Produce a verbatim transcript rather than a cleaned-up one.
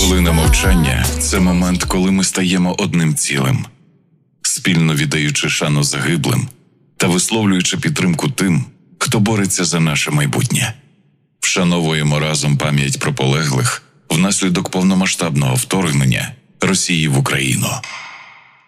Хвилина мовчання – це момент, коли ми стаємо одним цілим, спільно віддаючи шану загиблим та висловлюючи підтримку тим, хто бореться за наше майбутнє. Вшановуємо разом пам'ять про полеглих внаслідок повномасштабного вторгнення Росії в Україну.